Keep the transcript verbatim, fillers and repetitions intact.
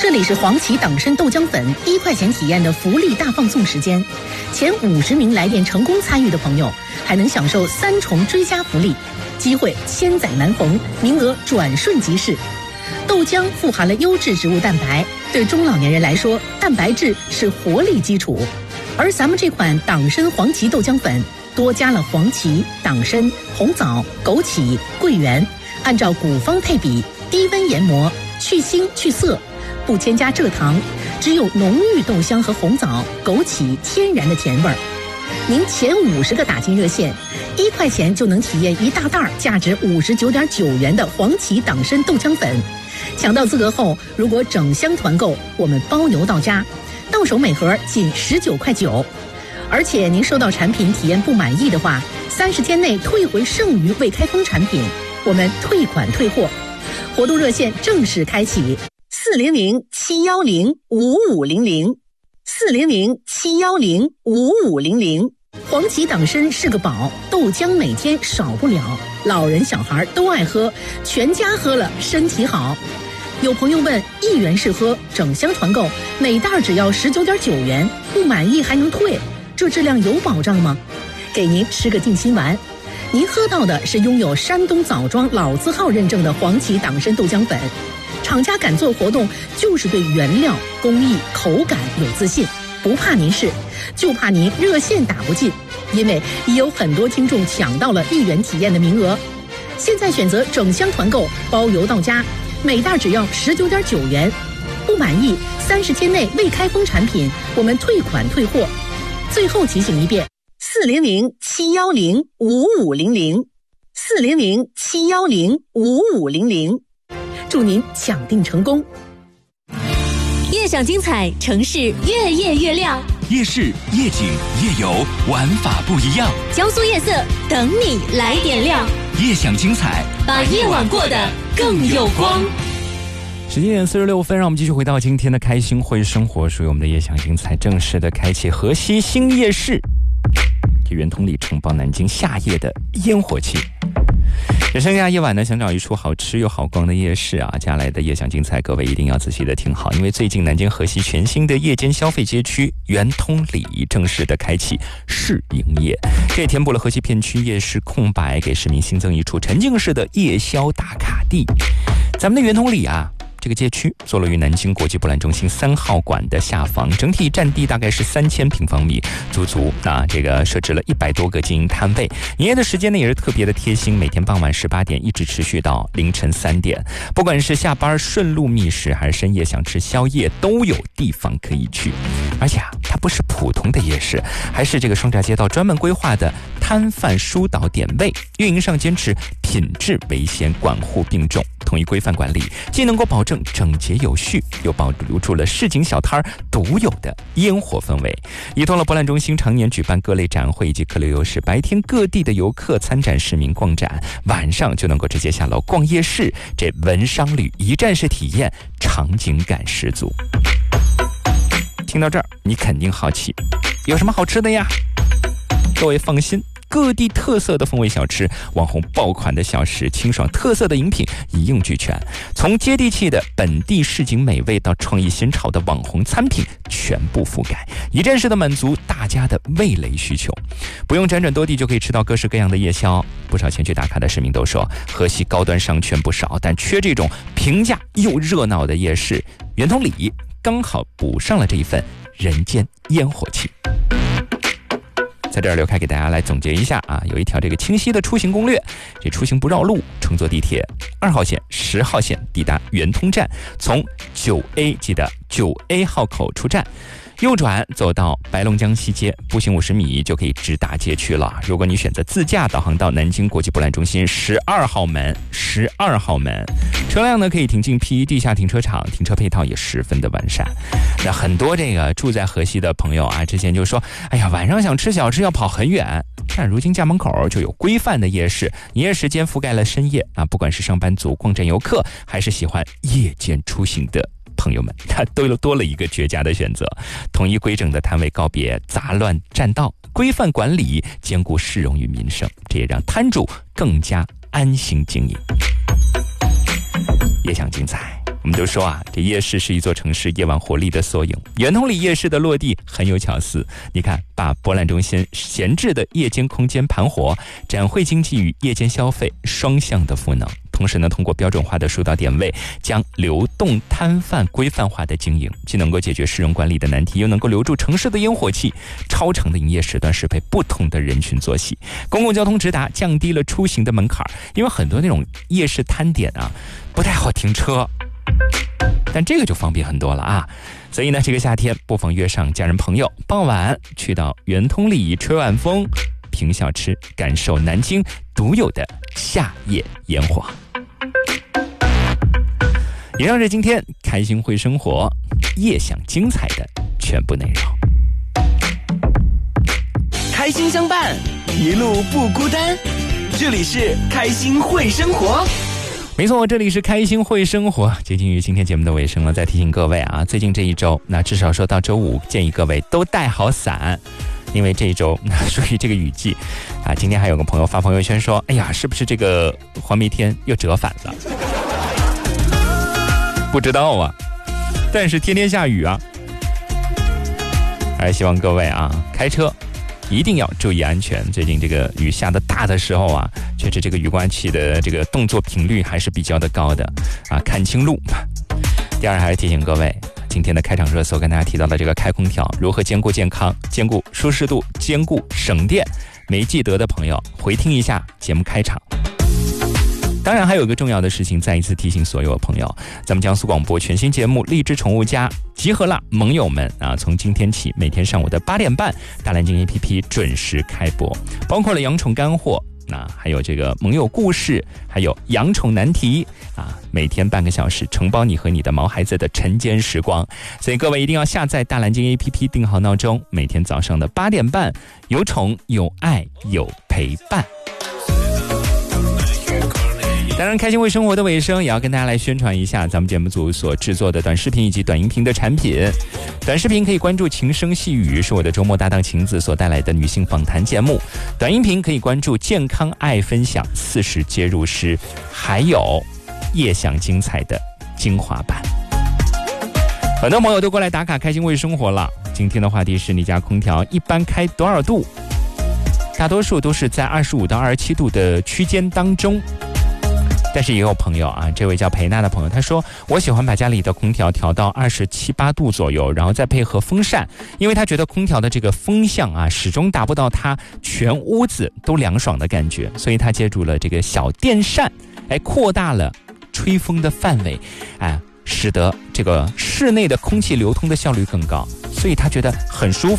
这里是黄芪党参豆浆粉一块钱体验的福利大放送时间，前五十名来电成功参与的朋友，还能享受三重追加福利，机会千载难逢，名额转瞬即逝。豆浆富含了优质植物蛋白，对中老年人来说，蛋白质是活力基础。而咱们这款党参黄芪豆浆粉，多加了黄芪、党参、红枣、枸杞、桂圆，按照古方配比，低温研磨，去腥去涩，不添加蔗糖，只有浓郁豆香和红枣、枸杞天然的甜味儿。您前五十个打进热线，一块钱就能体验一大袋价值五十九点九元的黄芪党参豆浆粉。抢到资格后，如果整箱团购，我们包邮到家，到手每盒仅十九块九。而且您收到产品体验不满意的话，三十天内退回剩余未开封产品，我们退款退货。活动热线正式开启，四零零七幺零五五零零，四零零七幺零五五零零。黄芪党参是个宝，豆浆每天少不了，老人小孩都爱喝，全家喝了身体好。有朋友问，一元试喝整箱团购，每袋只要十九点九元，不满意还能退，这质量有保障吗？给您吃个定心丸，您喝到的是拥有山东枣庄老字号认证的黄芪党参豆浆粉。厂家敢做活动，就是对原料、工艺、口感有自信，不怕您试，就怕您热线打不进，因为已有很多听众抢到了一元体验的名额。现在选择整箱团购，包邮到家，每袋只要十九点九元，不满意三十天内未开封产品，我们退款退货。最后提醒一遍，四零零七幺零五五零零，四零零七幺零五五零零，祝您抢订成功。 夜享精彩，城市越夜越亮。 夜市、夜景、夜游，玩法不一样。 江苏夜色等你来点亮。 夜享精彩， 把夜晚过得更有光。 十七点四十六分，让我们继续回到今天的开心会生活，属于我们的夜享精彩正式的开启河西新夜市，给圆通里承包南京夏夜的烟火气。也剩下夜晚呢，想找一处好吃又好逛的夜市啊！接下来的夜享精彩，各位一定要仔细的听好，因为最近南京河西全新的夜间消费街区圆通里正式的开启试营业，这也填补了河西片区夜市空白，给市民新增一处沉浸式的夜宵打卡地。咱们的圆通里啊，这个街区坐落于南京国际博览中心三号馆的下方，整体占地大概是三千平方米，足足啊这个设置了一百多个经营摊位，营业的时间呢也是特别的贴心，每天傍晚十八点一直持续到凌晨三点。不管是下班顺路觅食，还是深夜想吃宵夜，都有地方可以去。而且啊，它不是普通的夜市，还是这个双闸街道专门规划的摊贩疏导点位，运营上坚持品质为先，管护并重，统一规范管理，既能够保证整洁有序，又保留住了市井小摊独有的烟火氛围。依托了博览中心常年举办各类展会以及客流优势，白天各地的游客参展市民逛展，晚上就能够直接下楼逛夜市，这文商旅一站式体验，场景感十足。听到这儿，你肯定好奇，有什么好吃的呀？各位放心，各地特色的风味小吃，网红爆款的小食，清爽特色的饮品一应俱全，从接地气的本地市井美味到创意新潮的网红餐品，全部覆盖，一站式的满足大家的味蕾需求。不用辗转多地就可以吃到各式各样的夜宵。不少前去打卡的市民都说，河西高端商圈不少，但缺这种平价又热闹的夜市，圆通里刚好补上了这一份人间烟火气。在这儿刘开给大家来总结一下啊，有一条这个清晰的出行攻略，这出行不绕路，乘坐地铁二号线、十号线抵达圆通站，从九 A 记得九 A 号口出站，右转走到白龙江西街，步行五十米就可以直达街区了。如果你选择自驾导航到南京国际博览中心十二号门，十二号门车辆呢可以停进 P 一 地下停车场，停车配套也十分的完善。那很多这个住在河西的朋友啊，之前就说，哎呀，晚上想吃小吃要跑很远。但如今家门口就有规范的夜市，营业时间覆盖了深夜啊，不管是上班族、逛站游客，还是喜欢夜间出行的朋友们，他都多了一个绝佳的选择。统一规整的摊位，告别杂乱占道，规范管理，兼顾市容与民生，这也让摊主更加安心经营。夜享精彩， 我们都说啊，这夜市是一座城市夜晚活力的缩影。圆通里夜市的落地很有巧思，你看，把博览中心闲置的夜间空间盘活，展会经济与夜间消费双向的赋能。同时呢，通过标准化的疏导点位，将流动摊贩规范化的经营，既能够解决市容管理的难题，又能够留住城市的烟火气。超长的营业时段适配不同的人群作息，公共交通直达，降低了出行的门槛。因为很多那种夜市摊点啊，不太好停车，但这个就方便很多了啊。所以呢，这个夏天不妨约上家人朋友，傍晚去到圆通里吹晚风，品小吃，感受南京独有的夏夜烟火。以上是今天开心会生活夜享精彩的全部内容。 开心相伴，一路不孤单。这里是开心会生活。 没错，这里是开心会生活。接近于今天节目的尾声了，再提醒各位啊，最近这一周，那至少说到周五，建议各位都带好伞，因为这一周属于这个雨季啊。今天还有个朋友发朋友圈说，哎呀，是不是这个黄梅天又折返了？不知道啊，但是天天下雨啊。还是希望各位啊，开车一定要注意安全。最近这个雨下的大的时候啊，确实这个雨刮器的这个动作频率还是比较的高的啊，看清路。第二，还是提醒各位，今天的开场热搜跟大家提到的这个开空调如何兼顾健康、兼顾舒适度、兼顾省电，没记得的朋友回听一下节目开场。当然还有一个重要的事情，再一次提醒所有的朋友，咱们江苏广播全新节目励志宠物家集合了盟友们啊！从今天起，每天上午的八点半，大蓝鲸 A P P 准时开播，包括了养宠干货，那还有这个盟友故事，还有养宠难题啊！每天半个小时，承包你和你的毛孩子的晨间时光。所以各位一定要下载大蓝鲸 A P P， 定好闹钟，每天早上的八点半，有宠有爱有陪伴。当然，开心会生活的尾声也要跟大家来宣传一下咱们节目组所制作的短视频以及短音频的产品。短视频可以关注情声细语，是我的周末搭档晴子所带来的女性访谈节目；短音频可以关注健康爱分享四十接入师，还有夜享精彩的精华版。很多朋友都过来打卡开心会生活了。今天的话题是你家空调一般开多少度？大多数都是在二十五到二十七度的区间当中。但是也有朋友啊，这位叫裴娜的朋友，他说我喜欢把家里的空调调到二十七八度左右，然后再配合风扇，因为他觉得空调的这个风向啊，始终达不到他全屋子都凉爽的感觉，所以他借助了这个小电扇，哎，扩大了吹风的范围，哎，使得这个室内的空气流通的效率更高，所以他觉得很舒服。